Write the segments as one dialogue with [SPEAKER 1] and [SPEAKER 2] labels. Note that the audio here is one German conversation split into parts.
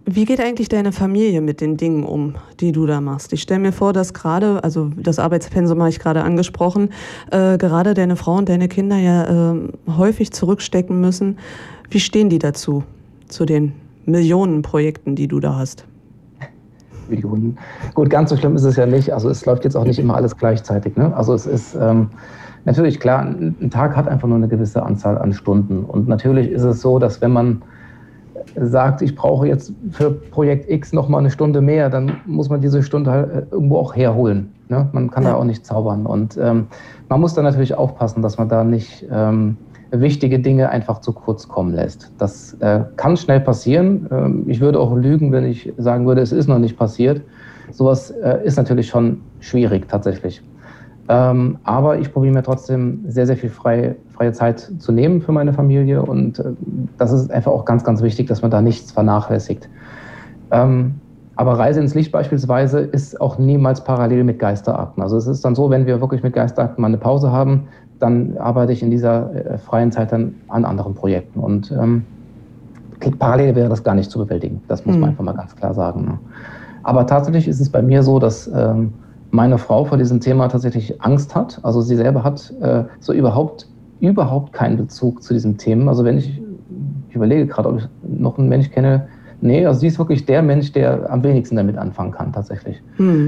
[SPEAKER 1] Wie geht eigentlich deine Familie mit den Dingen um, die du da machst? Ich stelle mir vor, dass gerade, also das Arbeitspensum habe ich gerade angesprochen, gerade deine Frau und deine Kinder ja häufig zurückstecken müssen. Wie stehen die dazu, zu den Millionen Projekten, die du da hast?
[SPEAKER 2] Millionen. Gut, ganz so schlimm ist es ja nicht. Also es läuft jetzt auch nicht immer alles gleichzeitig. Ne? Also es ist natürlich klar, ein Tag hat einfach nur eine gewisse Anzahl an Stunden. Und natürlich ist es so, dass wenn man sagt, ich brauche jetzt für Projekt X noch mal eine Stunde mehr, dann muss man diese Stunde halt irgendwo auch herholen. Ne? Man kann da auch nicht zaubern. Und man muss dann natürlich aufpassen, dass man da nicht wichtige Dinge einfach zu kurz kommen lässt. Das kann schnell passieren. Ich würde auch lügen, wenn ich sagen würde, es ist noch nicht passiert. Sowas ist natürlich schon schwierig tatsächlich. Aber ich probiere mir trotzdem sehr, sehr viel freie Zeit zu nehmen für meine Familie. Und das ist einfach auch ganz, ganz wichtig, dass man da nichts vernachlässigt. Aber Reise ins Licht beispielsweise ist auch niemals parallel mit Geisterakten. Also es ist dann so, wenn wir wirklich mit Geisterakten mal eine Pause haben, dann arbeite ich in dieser freien Zeit dann an anderen Projekten. Und parallel wäre das gar nicht zu bewältigen. Das muss man einfach mal ganz klar sagen. Ne? Aber tatsächlich ist es bei mir so, dass meine Frau vor diesem Thema tatsächlich Angst hat. Also sie selber hat so überhaupt keinen Bezug zu diesem Thema. Also wenn ich überlege gerade, ob ich noch einen Mensch kenne, nee, also sie ist wirklich der Mensch, der am wenigsten damit anfangen kann tatsächlich.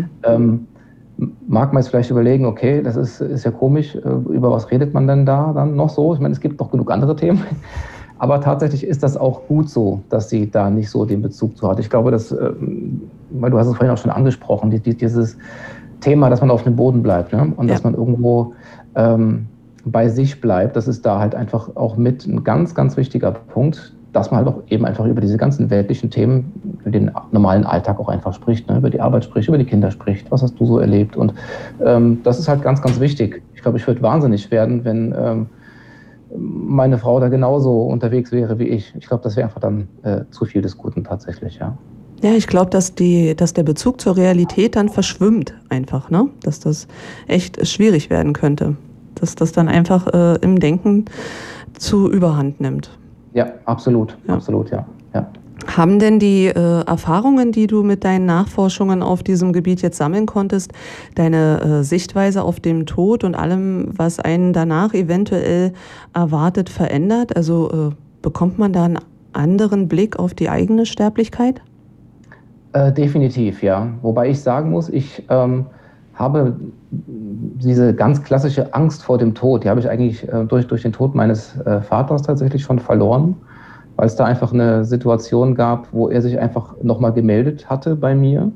[SPEAKER 2] Mag man jetzt vielleicht überlegen, okay, das ist ja komisch, über was redet man denn da dann noch so? Ich meine, es gibt noch genug andere Themen. Aber tatsächlich ist das auch gut so, dass sie da nicht so den Bezug zu hat. Ich glaube, dass, weil du hast es vorhin auch schon angesprochen, dieses Thema, dass man auf dem Boden bleibt, ne? Und dass man irgendwo bei sich bleibt, das ist da halt einfach auch mit ein ganz, ganz wichtiger Punkt, dass man halt auch eben einfach über diese ganzen weltlichen Themen, über den normalen Alltag auch einfach spricht, ne? Über die Arbeit spricht, über die Kinder spricht, was hast du so erlebt? Und das ist halt ganz, ganz wichtig. Ich glaube, ich würde wahnsinnig werden, wenn meine Frau da genauso unterwegs wäre wie ich. Ich glaube, das wäre einfach dann zu viel des Guten tatsächlich, ja.
[SPEAKER 1] Ja, ich glaube, dass der Bezug zur Realität dann verschwimmt einfach, ne? Dass das echt schwierig werden könnte. Dass das dann einfach im Denken zu Überhand nimmt.
[SPEAKER 2] Ja, absolut, absolut, ja.
[SPEAKER 1] Haben denn die Erfahrungen, die du mit deinen Nachforschungen auf diesem Gebiet jetzt sammeln konntest, deine Sichtweise auf den Tod und allem, was einen danach eventuell erwartet, verändert? Also bekommt man da einen anderen Blick auf die eigene Sterblichkeit?
[SPEAKER 2] Definitiv, ja. Wobei ich sagen muss, ich habe diese ganz klassische Angst vor dem Tod, die habe ich eigentlich durch den Tod meines Vaters tatsächlich schon verloren, weil es da einfach eine Situation gab, wo er sich einfach nochmal gemeldet hatte bei mir.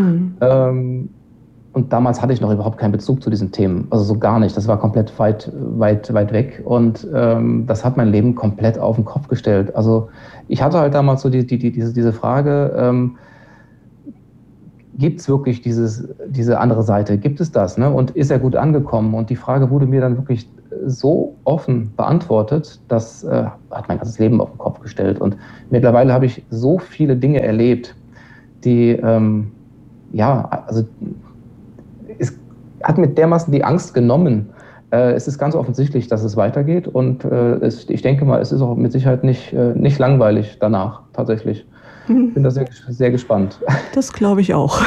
[SPEAKER 2] Und damals hatte ich noch überhaupt keinen Bezug zu diesen Themen, also so gar nicht. Das war komplett weit weg und das hat mein Leben komplett auf den Kopf gestellt. Also ich hatte halt damals so diese Frage, gibt es wirklich diese andere Seite? Gibt es das? Ne? Und ist er gut angekommen? Und die Frage wurde mir dann wirklich so offen beantwortet, das hat mein ganzes Leben auf den Kopf gestellt. Und mittlerweile habe ich so viele Dinge erlebt, die, also es hat mir dermaßen die Angst genommen. Es ist ganz offensichtlich, dass es weitergeht. Und ich denke mal, es ist auch mit Sicherheit nicht langweilig danach, tatsächlich. Ich bin da sehr, sehr gespannt.
[SPEAKER 1] Das glaube ich auch.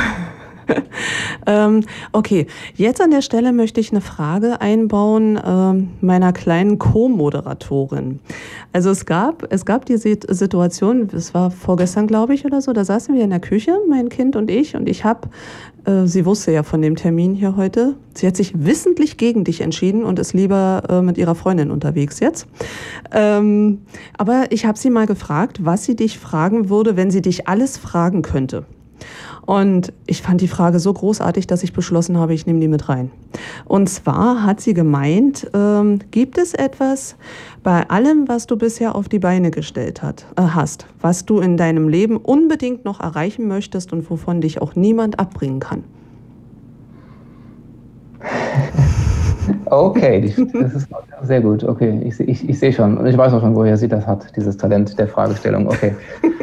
[SPEAKER 1] Okay, jetzt an der Stelle möchte ich eine Frage einbauen meiner kleinen Co-Moderatorin. Also es gab die Situation, es war vorgestern, glaube ich, oder so, da saßen wir in der Küche, mein Kind und ich habe, sie wusste ja von dem Termin hier heute, sie hat sich wissentlich gegen dich entschieden und ist lieber mit ihrer Freundin unterwegs jetzt. Aber ich habe sie mal gefragt, was sie dich fragen würde, wenn sie dich alles fragen könnte. Und ich fand die Frage so großartig, dass ich beschlossen habe, ich nehme die mit rein. Und zwar hat sie gemeint, gibt es etwas bei allem, was du bisher auf die Beine gestellt hast, was du in deinem Leben unbedingt noch erreichen möchtest und wovon dich auch niemand abbringen kann?
[SPEAKER 2] Okay, das ist sehr gut. Okay, ich sehe schon. Und ich weiß auch schon, woher sie das hat, dieses Talent der Fragestellung. Okay.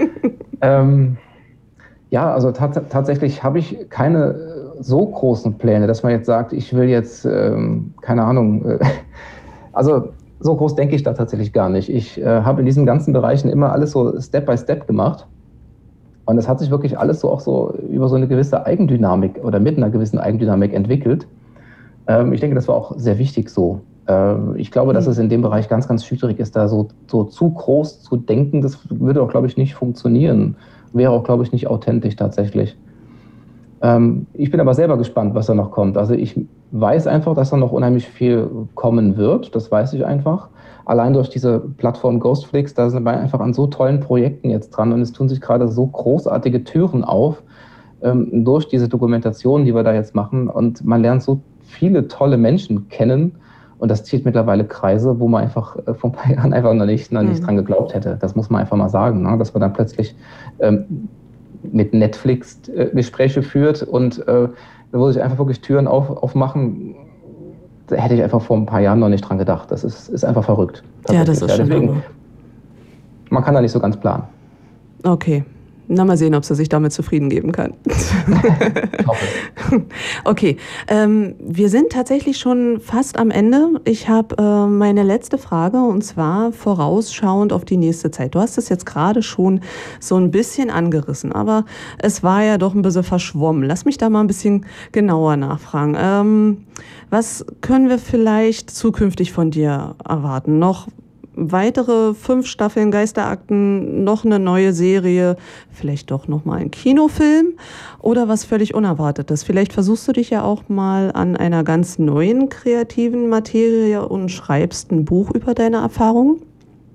[SPEAKER 2] Ja, also tatsächlich habe ich keine so großen Pläne, dass man jetzt sagt, ich will jetzt, keine Ahnung, also so groß denke ich da tatsächlich gar nicht. Ich habe in diesen ganzen Bereichen immer alles so Step by Step gemacht. Und es hat sich wirklich alles so auch so über so eine gewisse Eigendynamik oder mit einer gewissen Eigendynamik entwickelt. Ich denke, das war auch sehr wichtig so. Ich glaube, dass es in dem Bereich ganz, ganz schwierig ist, da so zu groß zu denken. Das würde auch, glaube ich, nicht funktionieren. Wäre auch, glaube ich, nicht authentisch tatsächlich. Ich bin aber selber gespannt, was da noch kommt. Also ich weiß einfach, dass da noch unheimlich viel kommen wird. Das weiß ich einfach. Allein durch diese Plattform Ghostflix, da sind wir einfach an so tollen Projekten jetzt dran und es tun sich gerade so großartige Türen auf durch diese Dokumentation, die wir da jetzt machen. Und man lernt so viele tolle Menschen kennen und das zieht mittlerweile Kreise, wo man einfach vor ein paar Jahren einfach noch nicht dran geglaubt hätte. Das muss man einfach mal sagen, ne? Dass man dann plötzlich mit Netflix Gespräche führt und wo sich einfach wirklich Türen aufmachen. Da hätte ich einfach vor ein paar Jahren noch nicht dran gedacht. Das ist einfach verrückt.
[SPEAKER 1] Ja, das ist schon.
[SPEAKER 2] Deswegen, man kann da nicht so ganz planen.
[SPEAKER 1] Okay. Na, mal sehen, ob sie sich damit zufrieden geben kann.
[SPEAKER 2] Ich hoffe.
[SPEAKER 1] Okay, wir sind tatsächlich schon fast am Ende. Ich habe meine letzte Frage und zwar vorausschauend auf die nächste Zeit. Du hast es jetzt gerade schon so ein bisschen angerissen, aber es war ja doch ein bisschen verschwommen. Lass mich da mal ein bisschen genauer nachfragen. Was können wir vielleicht zukünftig von dir erwarten? Noch weitere 5 Staffeln Geisterakten, noch eine neue Serie, vielleicht doch noch mal ein Kinofilm oder was völlig Unerwartetes. Vielleicht versuchst du dich ja auch mal an einer ganz neuen kreativen Materie und schreibst ein Buch über deine Erfahrungen?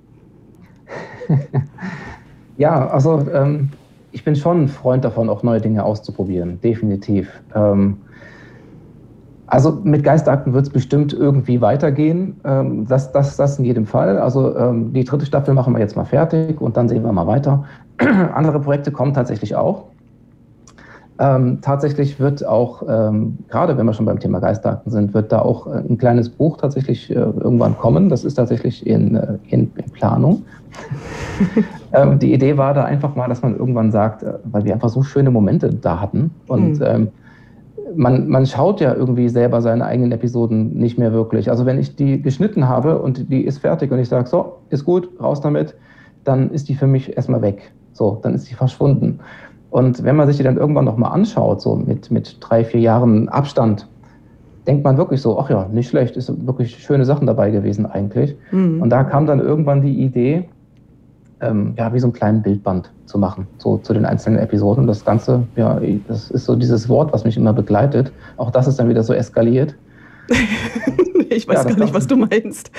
[SPEAKER 2] Ja, also ich bin schon ein Freund davon, auch neue Dinge auszuprobieren, definitiv. Also mit Geisterakten wird es bestimmt irgendwie weitergehen, das in jedem Fall. Also die 3. Staffel machen wir jetzt mal fertig und dann sehen wir mal weiter. Andere Projekte kommen tatsächlich auch. Tatsächlich wird auch, gerade wenn wir schon beim Thema Geisterakten sind, wird da auch ein kleines Buch tatsächlich irgendwann kommen. Das ist tatsächlich in Planung. Die Idee war da einfach mal, dass man irgendwann sagt, weil wir einfach so schöne Momente da hatten und man schaut ja irgendwie selber seine eigenen Episoden nicht mehr wirklich. Also wenn ich die geschnitten habe und die ist fertig und ich sage, so, ist gut, raus damit, dann ist die für mich erstmal weg. So, dann ist die verschwunden. Und wenn man sich die dann irgendwann nochmal anschaut, so mit 3, 4 Jahren Abstand, denkt man wirklich so, ach ja, nicht schlecht, ist wirklich schöne Sachen dabei gewesen eigentlich. Und da kam dann irgendwann die Idee, wie so einen kleinen Bildband zu machen, so zu den einzelnen Episoden. Und das Ganze, ja, das ist so dieses Wort, was mich immer begleitet. Auch das ist dann wieder so eskaliert.
[SPEAKER 1] Ich weiß gar nicht, was du meinst.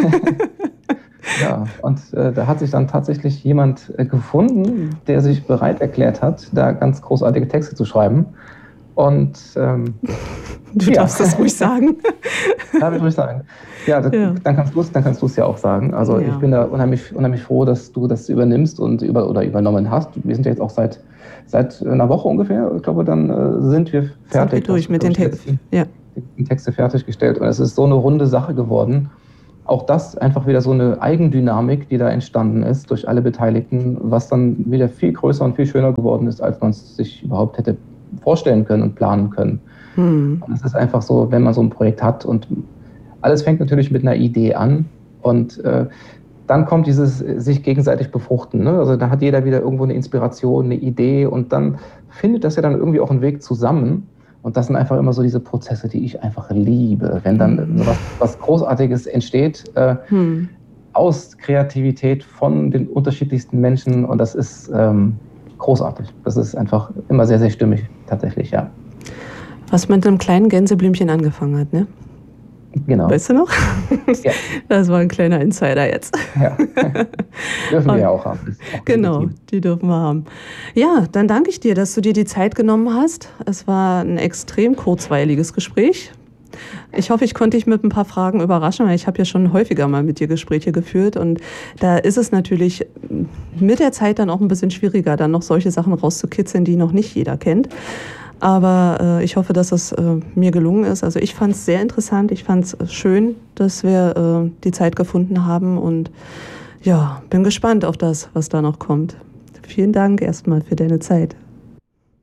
[SPEAKER 2] Ja, und da hat sich dann tatsächlich jemand gefunden, der sich bereit erklärt hat, da ganz großartige Texte zu schreiben. Und
[SPEAKER 1] du darfst das ruhig sagen.
[SPEAKER 2] Darf ich ruhig sagen. Ja, dann kannst du es ja auch sagen. Also ich bin da unheimlich froh, dass du das übernimmst und übernommen hast. Wir sind ja jetzt auch seit einer Woche ungefähr, ich glaube, dann sind wir fertig.
[SPEAKER 1] Sind wir durch mit den Texten. Ja.
[SPEAKER 2] Die Texte fertiggestellt. Und es ist so eine runde Sache geworden. Auch das einfach wieder so eine Eigendynamik, die da entstanden ist durch alle Beteiligten, was dann wieder viel größer und viel schöner geworden ist, als man es sich überhaupt hätte vorstellen können und planen können. Und es ist einfach so, wenn man so ein Projekt hat und alles fängt natürlich mit einer Idee an und dann kommt dieses sich gegenseitig befruchten. Ne? Also da hat jeder wieder irgendwo eine Inspiration, eine Idee und dann findet das ja dann irgendwie auch einen Weg zusammen. Und das sind einfach immer so diese Prozesse, die ich einfach liebe. Wenn dann was Großartiges entsteht aus Kreativität von den unterschiedlichsten Menschen und das ist großartig. Das ist einfach immer sehr, sehr stimmig tatsächlich, ja.
[SPEAKER 1] Was mit einem kleinen Gänseblümchen angefangen hat, ne?
[SPEAKER 2] Genau.
[SPEAKER 1] Weißt du noch?
[SPEAKER 2] Ja.
[SPEAKER 1] Das war ein kleiner Insider jetzt.
[SPEAKER 2] Ja. Dürfen wir ja auch haben.
[SPEAKER 1] Genau, die dürfen wir haben. Ja, dann danke ich dir, dass du dir die Zeit genommen hast. Es war ein extrem kurzweiliges Gespräch. Ich hoffe, ich konnte dich mit ein paar Fragen überraschen, weil ich habe ja schon häufiger mal mit dir Gespräche geführt und da ist es natürlich mit der Zeit dann auch ein bisschen schwieriger, dann noch solche Sachen rauszukitzeln, die noch nicht jeder kennt. Aber ich hoffe, dass es mir gelungen ist. Also ich fand es sehr interessant, ich fand es schön, dass wir die Zeit gefunden haben und ja, bin gespannt auf das, was da noch kommt. Vielen Dank erstmal für deine Zeit.